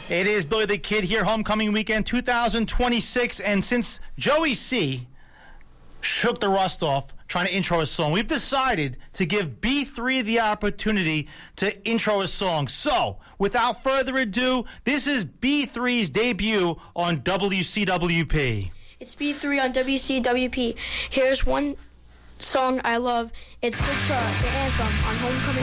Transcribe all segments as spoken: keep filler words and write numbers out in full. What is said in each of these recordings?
It is Billy the Kid here, homecoming weekend two thousand twenty-six, and since Joey C shook the rust off trying to intro a song, we've decided to give B three the opportunity to intro a song. So, without further ado, this is B three's debut on W C W P. It's B three on W C W P. Here's one song I love. It's Good Shot, the anthem on homecoming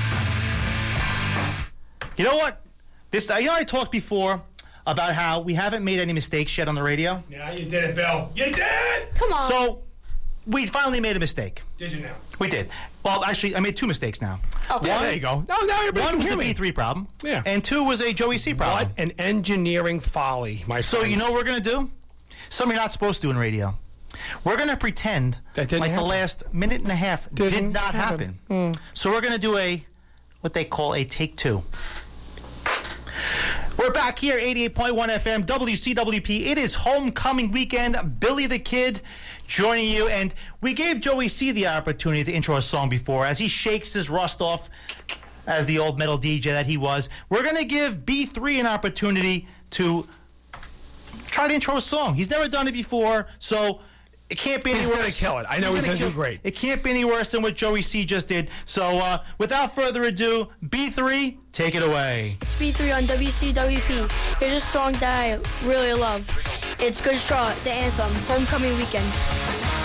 weekend. You know what? This, you know, I talked before about how we haven't made any mistakes yet on the radio. Yeah, you did it, Bill. You did! Come on. So, we finally made a mistake. Did you now? We did. Well, actually, I made two mistakes now. Okay. Yeah, there you go. No, now you're One was hear a me. B three problem. Yeah. And two was a Joey C problem. What an engineering folly, my So, friend. you know what we're going to do? Something you're not supposed to do in radio. We're going to pretend That didn't like happen. the last minute and a half Didn't did not happen. happen. So, we're going to do a, what they call a take two. We're back here, eighty-eight point one F M, W C W P. It is homecoming weekend. Billy the Kid joining you. And we gave Joey C the opportunity to intro a song before as he shakes his rust off as the old metal D J that he was. We're going to give B three an opportunity to try to intro a song. He's never done it before, so it can't be any He's worse. gonna kill it. I know he's gonna kill- do great. It can't be any worse than what Joey C just did. So uh, without further ado, B three, take it away. It's B three on W C W P. Here's a song that I really love. It's Good Shot, the anthem, homecoming weekend.